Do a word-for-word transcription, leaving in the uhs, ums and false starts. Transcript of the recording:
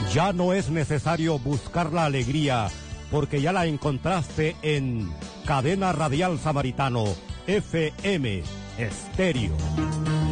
Ya no es necesario buscar la alegría, porque ya la encontraste en Cadena Radial Samaritano, F M Estéreo.